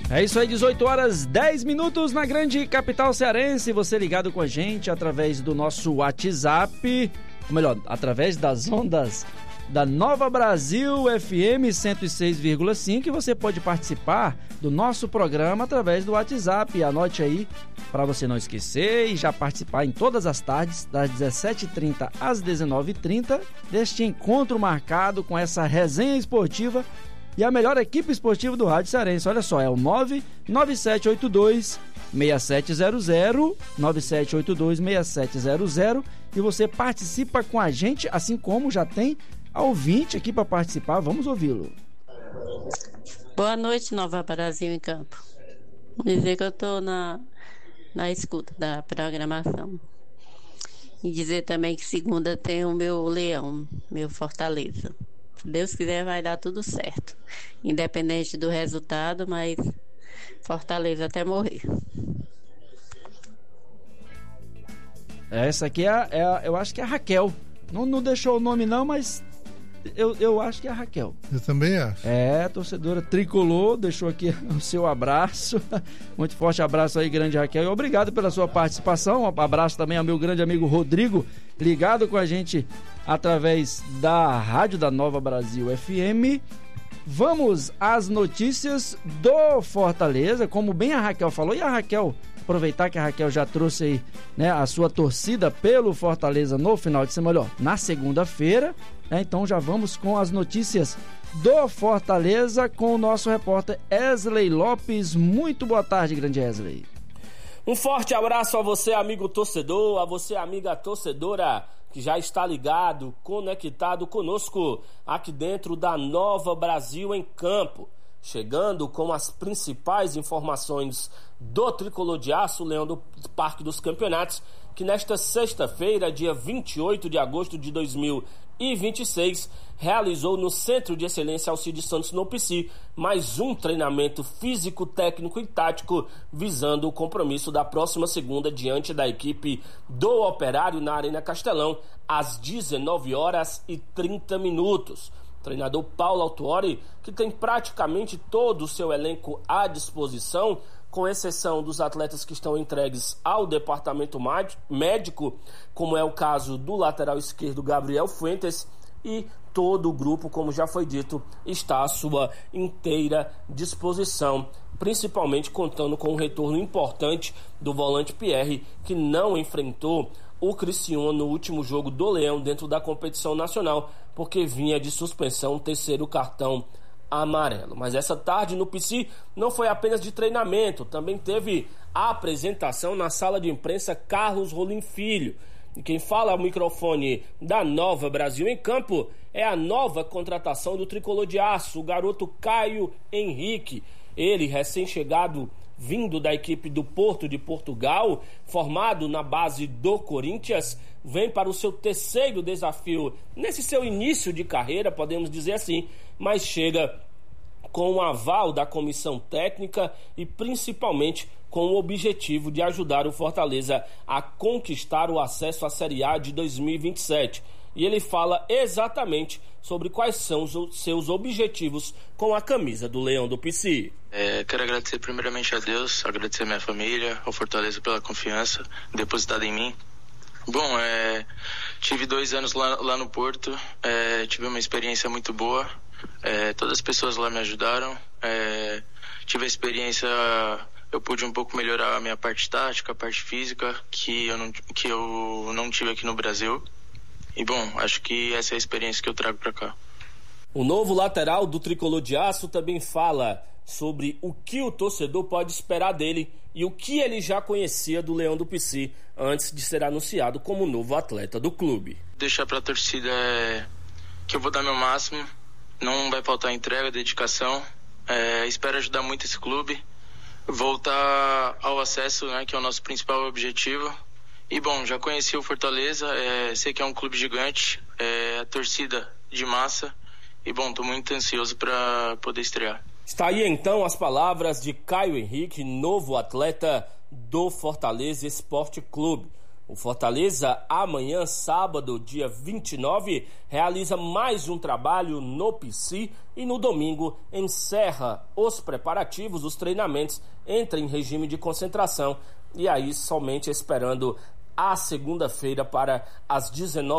É isso aí, 18 horas 10 minutos na grande capital cearense. Você ligado com a gente através do nosso WhatsApp, ou melhor, através das ondas da Nova Brasil FM 106,5, e você pode participar do nosso programa através do WhatsApp. Anote aí para você não esquecer e já participar em todas as tardes, das 17h30 às 19h30, deste encontro marcado com essa resenha esportiva e a melhor equipe esportiva do Rádio Cearense. Olha só, é o 99782-6700, 9782-6700, e você participa com a gente, assim como já tem ouvinte aqui para participar. Vamos ouvi-lo. Boa noite, Nova Brasil em Campo. Dizer que eu estou na escuta da programação. E dizer também que segunda tem o meu Leão, meu Fortaleza. Se Deus quiser, vai dar tudo certo. Independente do resultado, mas Fortaleza até morrer. Essa aqui eu acho que é a Raquel. Não deixou o nome não, mas eu acho que é a Raquel. Eu também acho. É, torcedora tricolor, deixou aqui o seu abraço. Muito forte abraço aí, grande Raquel. E obrigado pela sua participação. Um abraço também ao meu grande amigo Rodrigo, ligado com a gente através da rádio da Nova Brasil FM. Vamos às notícias do Fortaleza, como bem a Raquel falou. E a Raquel, aproveitar que a Raquel já trouxe aí, né, a sua torcida pelo Fortaleza no final de semana, na segunda-feira, né? Então já vamos com as notícias do Fortaleza com o nosso repórter Wesley Lopes. Muito boa tarde, grande Wesley. Um forte abraço a você, amigo torcedor, a você, amiga torcedora, que já está ligado, conectado conosco aqui dentro da Nova Brasil em Campo. Chegando com as principais informações do Tricolor de Aço, Leão do Parque dos Campeonatos, que nesta sexta-feira, dia 28 de agosto de 2026, realizou no Centro de Excelência Alcides Santos no PC mais um treinamento físico, técnico e tático visando o compromisso da próxima segunda diante da equipe do Operário na Arena Castelão às 19h30. Treinador Paulo Autuori, que tem praticamente todo o seu elenco à disposição, com exceção dos atletas que estão entregues ao departamento médico, como é o caso do lateral esquerdo Gabriel Fuentes, e todo o grupo, como já foi dito, está à sua inteira disposição, principalmente contando com um retorno importante do volante Pierre, que não enfrentou o Criciúma no último jogo do Leão dentro da competição nacional, porque vinha de suspensão, terceiro cartão amarelo. Mas essa tarde no PC não foi apenas de treinamento, também teve a apresentação na sala de imprensa Carlos Rolim Filho. E quem fala ao microfone da Nova Brasil em Campo é a nova contratação do Tricolor de Aço, o garoto Caio Henrique. Ele, recém-chegado, vindo da equipe do Porto de Portugal, formado na base do Corinthians, vem para o seu terceiro desafio nesse seu início de carreira, podemos dizer assim, mas chega com o aval da comissão técnica e principalmente com o objetivo de ajudar o Fortaleza a conquistar o acesso à Série A de 2027. E ele fala exatamente sobre quais são os seus objetivos com a camisa do Leão do PC. Quero agradecer primeiramente a Deus, agradecer a minha família, ao Fortaleza pela confiança depositada em mim. Bom, tive 2 anos lá no Porto, tive uma experiência muito boa, todas as pessoas lá me ajudaram, tive a experiência, eu pude um pouco melhorar a minha parte tática, a parte física, que eu não tive aqui no Brasil. E bom, acho que essa é a experiência que eu trago para cá. O novo lateral do Tricolor de Aço também fala sobre o que o torcedor pode esperar dele e o que ele já conhecia do Leão do PC antes de ser anunciado como novo atleta do clube. Deixar para a torcida que eu vou dar meu máximo, não vai faltar entrega, dedicação. Espero ajudar muito esse clube, voltar ao acesso, né, que é o nosso principal objetivo. E bom, já conheci o Fortaleza, sei que é um clube gigante, a torcida de massa, e bom, tô muito ansioso para poder estrear. Está aí então as palavras de Caio Henrique, novo atleta do Fortaleza Esporte Clube. O Fortaleza, amanhã, sábado, dia 29, realiza mais um trabalho no PC e no domingo encerra os preparativos, os treinamentos, entra em regime de concentração e aí somente esperando a segunda-feira para às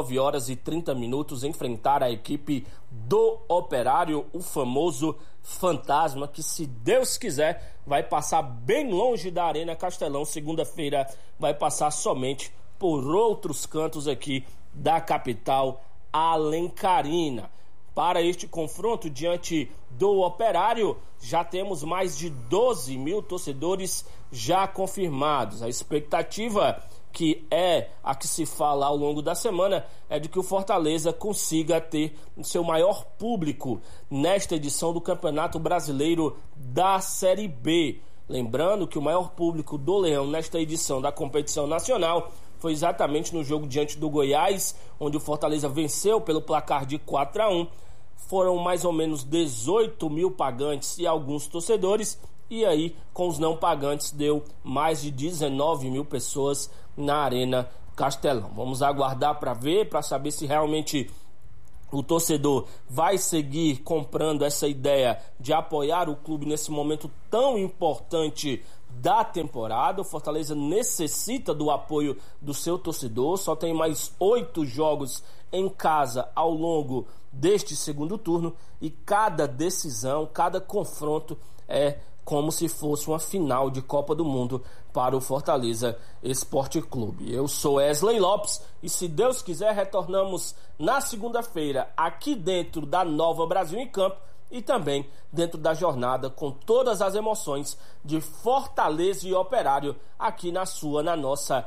19h30 enfrentar a equipe do Operário, o famoso Fantasma, que se Deus quiser vai passar bem longe da Arena Castelão. Segunda-feira vai passar somente por outros cantos aqui da capital alencarina. Para este confronto diante do Operário, já temos mais de 12 mil torcedores já confirmados. A expectativa, que é a que se fala ao longo da semana, é de que o Fortaleza consiga ter o seu maior público nesta edição do Campeonato Brasileiro da Série B. Lembrando que o maior público do Leão nesta edição da competição nacional foi exatamente no jogo diante do Goiás, onde o Fortaleza venceu pelo placar de 4-1. Foram mais ou menos 18 mil pagantes e alguns torcedores, e aí com os não pagantes deu mais de 19 mil pessoas na Arena Castelão. Vamos aguardar para ver, para saber se realmente o torcedor vai seguir comprando essa ideia de apoiar o clube nesse momento tão importante da temporada. O Fortaleza necessita do apoio do seu torcedor, só tem mais 8 jogos em casa ao longo deste segundo turno e cada decisão, cada confronto é como se fosse uma final de Copa do Mundo para o Fortaleza Esporte Clube. Eu sou Wesley Lopes e, se Deus quiser, retornamos na segunda-feira aqui dentro da Nova Brasil em Campo e também dentro da jornada com todas as emoções de Fortaleza e Operário aqui na nossa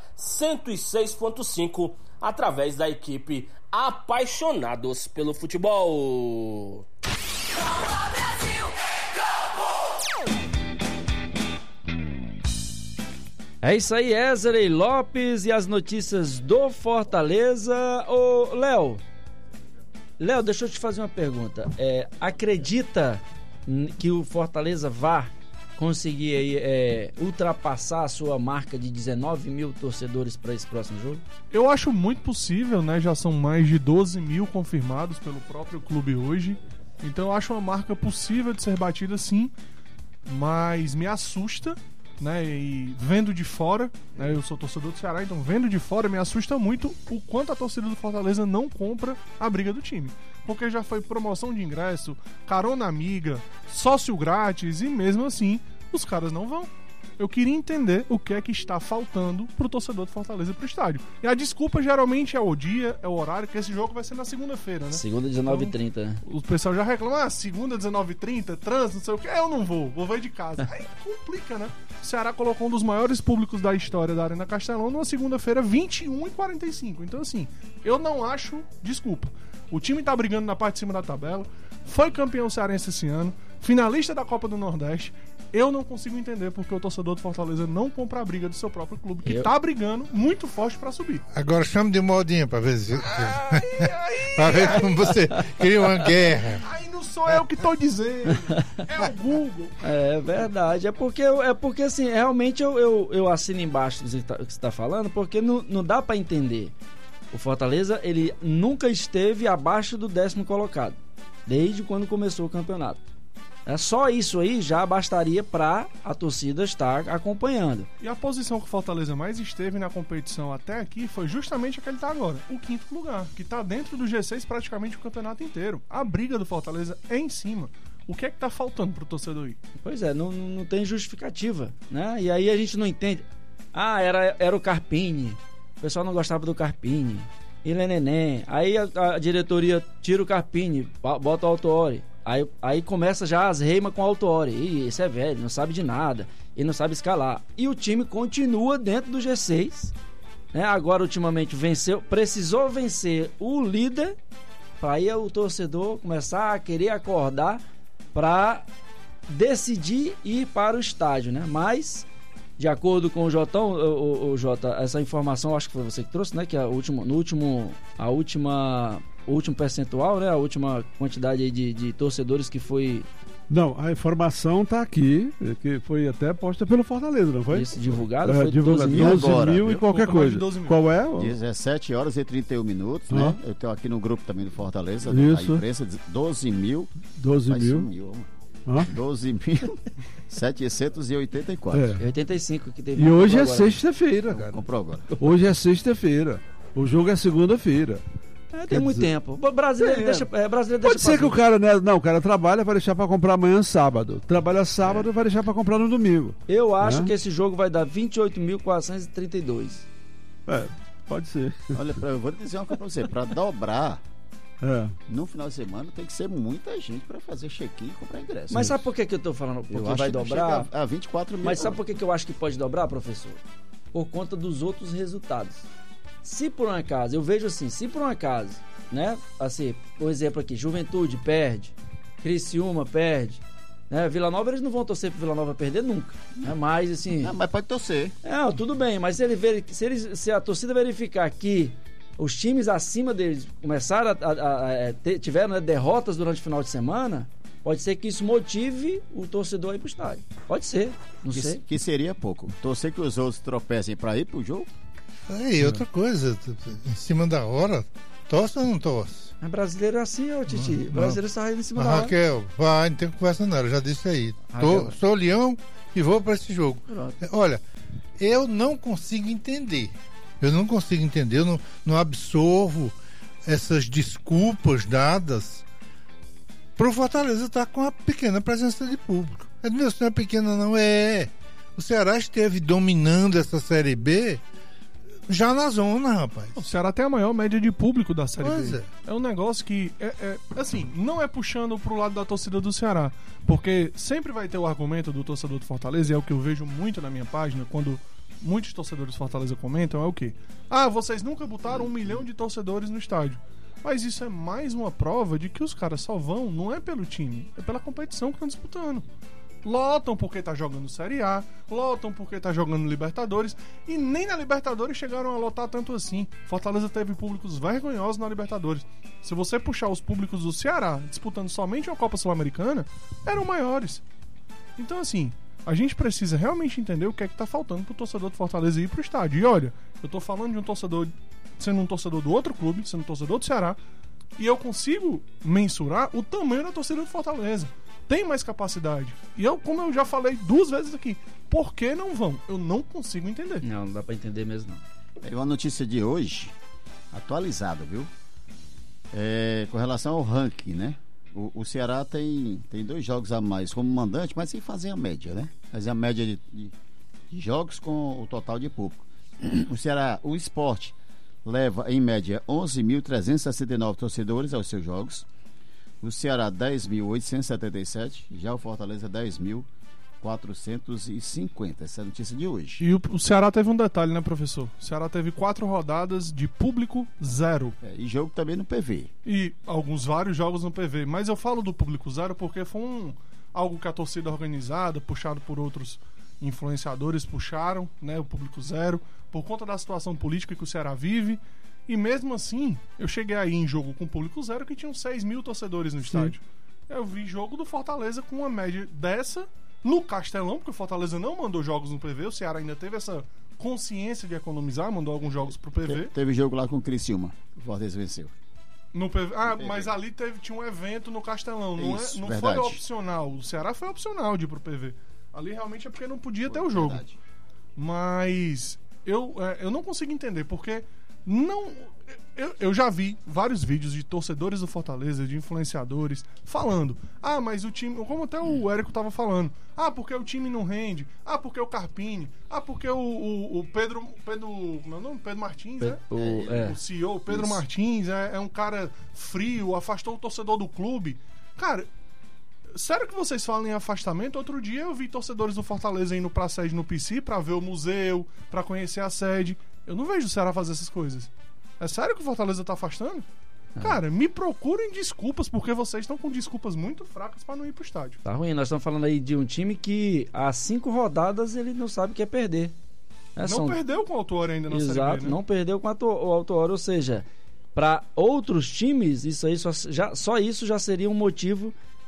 106.5 através da equipe Apaixonados pelo Futebol. É isso aí, Wesley Lopes e as notícias do Fortaleza. Ô, Léo, deixa eu te fazer uma pergunta. Acredita que o Fortaleza vá conseguir aí, ultrapassar a sua marca de 19 mil torcedores para esse próximo jogo? Eu acho muito possível, né? Já são mais de 12 mil confirmados pelo próprio clube hoje. Então eu acho uma marca possível de ser batida, sim. Mas me assusta, né? E vendo de fora, né? Eu sou torcedor do Ceará, então vendo de fora me assusta muito o quanto a torcida do Fortaleza não compra a briga do time. Porque já foi promoção de ingresso, carona amiga, sócio grátis e mesmo assim os caras não vão. Eu queria entender o que é que está faltando pro torcedor do Fortaleza pro estádio. E a desculpa geralmente é o dia, é o horário, que esse jogo vai ser na segunda-feira, né? Segunda, 19h30. Então, o pessoal já reclama, segunda, 19h30, trânsito, não sei o que. Eu não vou ver de casa. Aí complica, né? O Ceará colocou um dos maiores públicos da história da Arena Castelão numa segunda-feira, 21h45. Então, assim, eu não acho desculpa. O time tá brigando na parte de cima da tabela, foi campeão cearense esse ano, finalista da Copa do Nordeste. Eu não consigo entender porque o torcedor do Fortaleza não compra a briga do seu próprio clube, que tá brigando muito forte pra subir. Agora chama de modinha pra ver se... pra ver como você cria uma guerra. Aí não sou eu que tô dizendo, é o Google. É verdade, é porque assim, realmente eu assino embaixo do que você tá falando, porque não dá pra entender. O Fortaleza, ele nunca esteve abaixo do 10º colocado, desde quando começou o campeonato. Só isso aí já bastaria para a torcida estar acompanhando. E a posição que o Fortaleza mais esteve na competição até aqui foi justamente a que ele está agora, o 5º lugar, que está dentro do G6 praticamente o campeonato inteiro. A briga do Fortaleza é em cima. O que é que tá faltando pro torcedor aí? Pois é, não tem justificativa, né? E aí a gente não entende. Era o Carpini, o pessoal não gostava do Carpini, ele é neném. Aí a diretoria tira o Carpini, bota o Autuori. Aí começa já as reimas com o Autuori. Ih, esse é velho, não sabe de nada, ele não sabe escalar. E o time continua dentro do G6, né? Agora ultimamente precisou vencer o líder para aí o torcedor começar a querer acordar para decidir ir para o estádio, né? Mas de acordo com o Jotão, o Jota, essa informação acho que foi você que trouxe, né? Que o último percentual, né? A última quantidade aí de torcedores que foi Não, a informação está aqui, que foi até posta pelo Fortaleza, não foi? Isso, divulgado, foi divulgado, 12 mil. 12 mil e qualquer coisa. Qual é? 17 horas e 31 minutos, né? Eu tenho aqui no grupo também do Fortaleza, Isso. a imprensa, 12 mil. 12 mil. 12.784. 85 que teve. E hoje é agora. Sexta-feira, cara. Comprou agora. Hoje é sexta-feira. O jogo é segunda-feira. Tem muito tempo. O brasileiro deixa. Brasileiro Pode deixa ser que o cara, né? Não, o cara trabalha, vai deixar pra comprar amanhã sábado. Trabalha sábado, vai deixar pra comprar no domingo. Eu acho que esse jogo vai dar 28.432. Pode ser. Olha, eu vou dizer uma coisa pra você. Pra dobrar no final de semana tem que ser muita gente pra fazer check-in e comprar ingresso. Mas sabe por que eu tô falando? Porque vai dobrar. A 24 mil. Mas sabe por que eu acho que pode dobrar, professor? Por conta dos outros resultados. Se por um acaso, eu vejo assim, se por um acaso, né? Assim, por exemplo aqui, Juventude perde, Criciúma perde, né? Vila Nova, eles não vão torcer pro Vila Nova perder nunca, né? Mas assim... Não, mas pode torcer. Tudo bem, mas se a torcida verificar que os times acima deles começaram tiveram, né, derrotas durante o final de semana, pode ser que isso motive o torcedor a ir pro estádio. Pode ser, não sei. Que seria pouco. Torcer que os outros tropecem pra ir pro jogo? E outra coisa, em cima da hora, torce ou não torce? Mas brasileiro é assim, ô Titi. Brasileiro sai em cima da hora. Raquel, vai, não tem conversa não, eu já disse aí. Sou leão e vou para esse jogo. Pronto. Olha, eu não consigo entender. Eu não absorvo essas desculpas dadas pro Fortaleza estar com a pequena presença de público. Edmilson, não é pequena, não é. O Ceará esteve dominando essa Série B já na zona, rapaz. O Ceará tem a maior média de público da Série Pois B. É um negócio que, assim, não é puxando pro lado da torcida do Ceará, porque sempre vai ter o argumento do torcedor do Fortaleza, e é o que eu vejo muito na minha página, quando muitos torcedores do Fortaleza comentam, é o quê? Vocês nunca botaram 1 milhão de torcedores no estádio. Mas isso é mais uma prova de que os caras só vão, não é pelo time, é pela competição que estão disputando. Lotam porque tá jogando Série A, lotam porque tá jogando Libertadores, e nem na Libertadores chegaram a lotar tanto assim. Fortaleza teve públicos vergonhosos na Libertadores. Se você puxar os públicos do Ceará disputando somente uma Copa Sul-Americana, eram maiores. Então assim, a gente precisa realmente entender o que é que tá faltando pro torcedor do Fortaleza ir pro estádio. E olha, eu tô falando de um torcedor sendo um torcedor do outro clube, sendo um torcedor do Ceará, e eu consigo mensurar o tamanho da torcida do Fortaleza. Tem mais capacidade. E como eu já falei 2 vezes aqui, por que não vão? Eu não consigo entender. Não dá pra entender mesmo, não. É uma notícia de hoje, atualizada, viu? Com relação ao ranking, né? O Ceará tem 2 jogos a mais como mandante, mas sem fazer a média, né? Fazer a média de jogos com o total de público. O Sport leva, em média, 11.369 torcedores aos seus jogos. O Ceará 10.877, já o Fortaleza 10.450. Essa é a notícia de hoje. E o Ceará teve um detalhe, né, professor? O Ceará teve 4 rodadas de público 0. E jogo também no PV. E vários jogos no PV. Mas eu falo do público 0 porque foi algo que a torcida organizada, puxado por outros influenciadores, puxaram, né, o público 0, por conta da situação política que o Ceará vive. E mesmo assim, eu cheguei aí em jogo com público 0 que tinham 6 mil torcedores no estádio. Eu vi jogo do Fortaleza com uma média dessa no Castelão, porque o Fortaleza não mandou jogos no PV, o Ceará ainda teve essa consciência de economizar, mandou alguns jogos pro PV. Teve jogo lá com o Criciúma, o Fortaleza venceu. No PV. Mas ali tinha um evento no Castelão, não foi opcional. O Ceará foi opcional de ir pro PV. Ali realmente é porque não podia ter o jogo. Verdade. Mas eu não consigo entender, porque eu já vi vários vídeos de torcedores do Fortaleza, de influenciadores, falando: mas o time, como até o Érico tava falando, porque o time não rende, porque o Carpini, porque o Pedro, meu nome? Pedro Martins, né? O CEO, Pedro Martins, é um cara frio, afastou o torcedor do clube. Cara, sério que vocês falam em afastamento? Outro dia eu vi torcedores do Fortaleza indo pra sede no PC pra ver o museu, pra conhecer a sede. Eu não vejo o Ceará fazer essas coisas. É sério que o Fortaleza tá afastando? Cara, me procurem desculpas, porque vocês estão com desculpas muito fracas pra não ir pro estádio. Tá ruim, nós estamos falando aí de um time que há 5 rodadas ele não sabe o que é perder. Não perdeu com o Autuori ainda na Série B, né? Exato, não perdeu com o Autuori, ou seja, para outros times, isso aí só isso já seria um motivo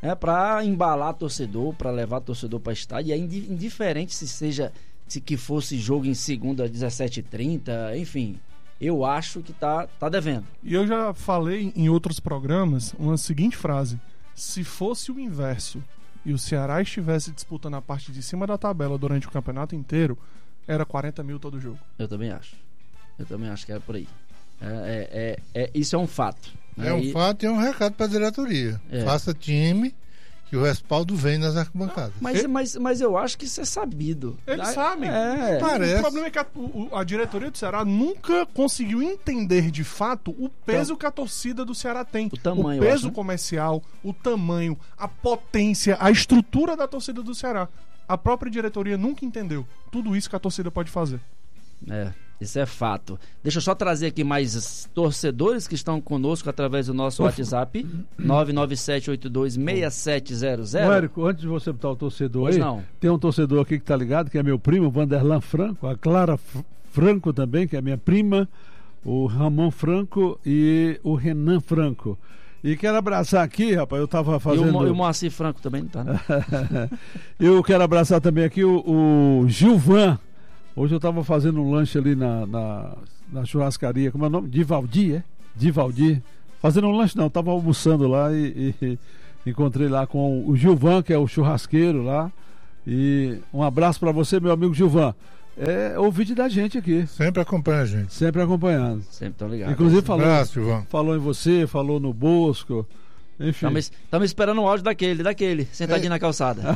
para embalar torcedor, para levar torcedor para estádio. E é indiferente se que fosse jogo em segunda 17h30, enfim. Eu acho que tá devendo. E eu já falei em outros programas uma seguinte frase: se fosse o inverso e o Ceará estivesse disputando a parte de cima da tabela durante o campeonato inteiro, era 40 mil todo jogo. Eu também acho que era por aí. Isso é um fato, né? É um fato e é um recado para a diretoria. Faça time, que o respaldo vem nas arquibancadas. Mas eu acho que isso é sabido. Eles sabem. Parece. O problema é que a diretoria do Ceará nunca conseguiu entender de fato o peso que a torcida do Ceará tem. O tamanho, o peso comercial, o tamanho, a potência, a estrutura da torcida do Ceará. A própria diretoria nunca entendeu tudo isso que a torcida pode fazer. Isso é fato. Deixa eu só trazer aqui mais torcedores que estão conosco através do nosso WhatsApp 997826700. Érico, antes de você botar o torcedor aí, não. Tem um torcedor aqui que tá ligado, que é meu primo, Vanderlan Franco, a Clara Franco também, que é minha prima, o Ramon Franco e o Renan Franco. E quero abraçar aqui, rapaz, eu tava fazendo... E o Moacir Franco também não tá, né? Eu quero abraçar também aqui o Gilvan. Hoje eu tava fazendo um lanche ali na churrascaria, como é o nome? Divaldir. Fazendo um lanche não, tava almoçando lá e encontrei lá com o Gilvan, que é o churrasqueiro lá. E um abraço para você, meu amigo Gilvan. É ouvinte da gente aqui. Sempre acompanha a gente. Sempre acompanhando. Sempre tão ligado. Inclusive falou em você, falou no Bosco. Enfim. Estamos esperando um áudio daquele, sentadinho na calçada.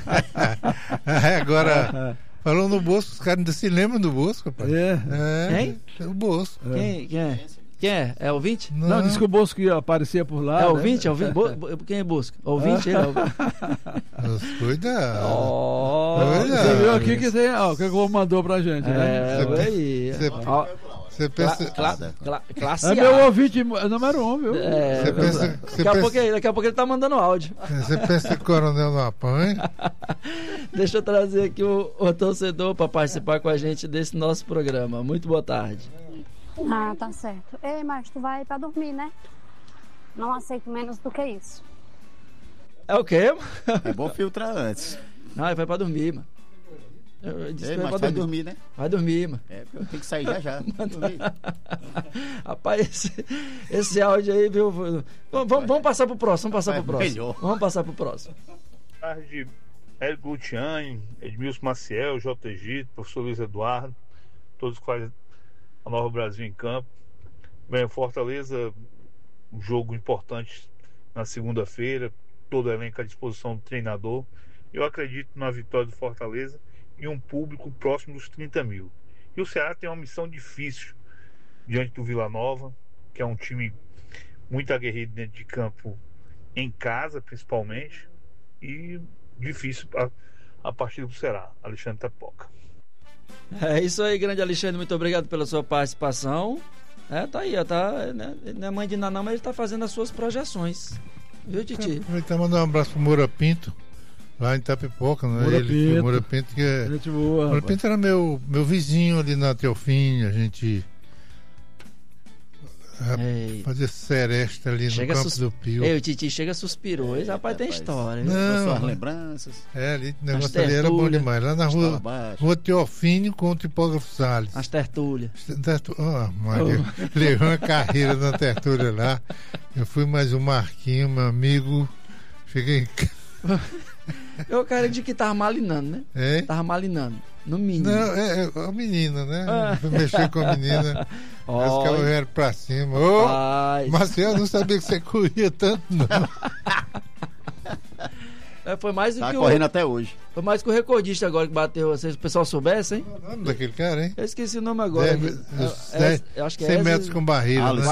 Agora, falou no Bosco, os caras ainda se lembram do Bosco, rapaz. Quem? O Bosco. Quem é? Quem é? É ouvinte? Não, disse que o Bosco aparecia por lá. É ouvinte? Né? É ouvinte? Quem é Bosco? Ouvinte? Ele é ouvinte. Cuidado. Você viu aqui que tem, o que o Globo mandou pra gente, né? Você pensa... Classe É meu ouvinte número 1, viu? Daqui a pouco ele tá mandando áudio. Você pensa que o coronel não apanha? Deixa eu trazer aqui o torcedor para participar com a gente desse nosso programa. Muito boa tarde. Ah, tá certo. Ei, mas tu vai pra dormir, né? Não aceito menos do que isso. É o quê? É bom filtrar antes. Não, ele vai pra dormir, mano. Mas vai dormir, né? Vai dormir, mano. Eu tenho que sair já. Rapaz, esse áudio aí, viu? Vamos passar pro próximo. Melhor. Vamos passar pro próximo. Boa tarde, Érico Luciani, Edmilson Maciel, JG, professor Luiz Eduardo, todos que fazem a Nova Brasil em campo. Bem, Fortaleza, um jogo importante na segunda-feira, todo o elenco à disposição do treinador. Eu acredito na vitória do Fortaleza e um público próximo dos 30 mil. E o Ceará tem uma missão difícil diante do Vila Nova, que é um time muito aguerrido dentro de campo, em casa principalmente, e difícil a partida do Ceará. Alexandre Tapoca. É isso aí, grande Alexandre, muito obrigado pela sua participação. Tá aí, né? Não é mãe de Naná, mas ele tá fazendo as suas projeções. Viu, Titi? Aproveitar e mandar um abraço pro Moura Pinto, lá em Itapipoca, né? Moura Pinto, que é... Gente boa, Moura Pinto era meu vizinho ali na Teofim, a gente fazia seresta ali no campo do Pio. O Titi suspirou. Esse rapaz tem história. Não, suas lembranças. Ali, o negócio ali era bom demais. Lá na rua Teofínio com o tipógrafo Salles. As tertúlias. Maria, levei uma carreira na tertúlia lá. Eu fui mais um Marquinho, meu amigo. Cheguei em casa. Eu quero de que tava malinando, né? Tava malinando, no mínimo. Não, é a menina, né? Fui mexer com a menina. Os caras vieram pra cima. Marcelo, eu não sabia que você corria tanto, não. Foi mais do tá que correndo até hoje. Foi mais que o recordista agora que bateu. Se o pessoal soubesse, hein? O nome daquele cara, hein? Eu esqueci o nome agora. Eu acho que é 100 metros com barreira, né?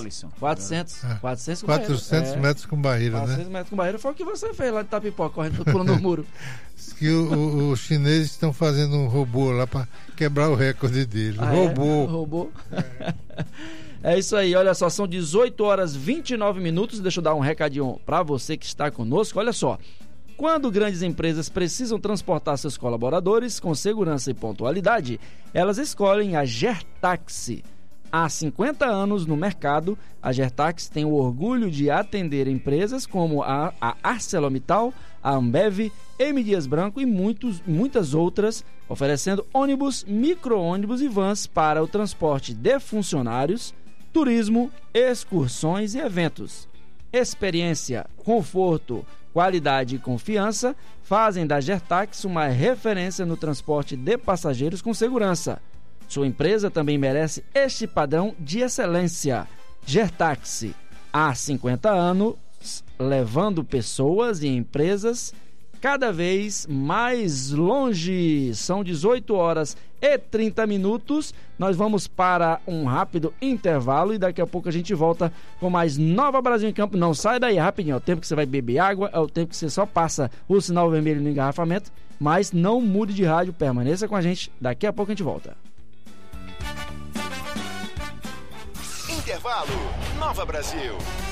400 metros com barreira, 400 né? metros com barreira foi o que você fez lá de Itapipoca, correndo pulando no muro. Diz que os chineses estão fazendo um robô lá para quebrar o recorde dele. Robô. É isso aí, olha só, são 18 horas 29 minutos. Deixa eu dar um recadinho para você que está conosco. Olha só. Quando grandes empresas precisam transportar seus colaboradores com segurança e pontualidade, elas escolhem a Gertaxi. Há 50 anos no mercado, a Gertax tem o orgulho de atender empresas como a ArcelorMittal, a Ambev, M. Dias Branco e muitas outras, oferecendo ônibus, micro-ônibus e vans para o transporte de funcionários, turismo, excursões e eventos. Experiência, conforto, qualidade e confiança fazem da Gertax uma referência no transporte de passageiros com segurança. Sua empresa também merece este padrão de excelência. Gertax, há 50 anos, levando pessoas e empresas cada vez mais longe. São 18 horas e 30 minutos. Nós vamos para um rápido intervalo e daqui a pouco a gente volta com mais Nova Brasil em Campo. Não sai daí rapidinho, é o tempo que você vai beber água, é o tempo que você só passa o sinal vermelho no engarrafamento, mas não mude de rádio, permaneça com a gente, daqui a pouco a gente volta. Intervalo, Nova Brasil.